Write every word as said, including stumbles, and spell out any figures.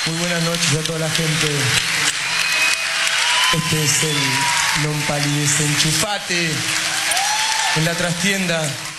Muy buenas noches a toda la gente. Este es el Non Palidece Enchufate en la trastienda.